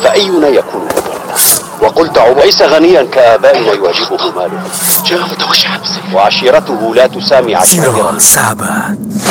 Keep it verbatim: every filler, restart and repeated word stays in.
فأينا يكون أبرنا؟ وقلت عمر ليس غنيا كآبائنا يعجبه ماله، وعشيرته لا تسامي عشائرنا. Sino sahabat?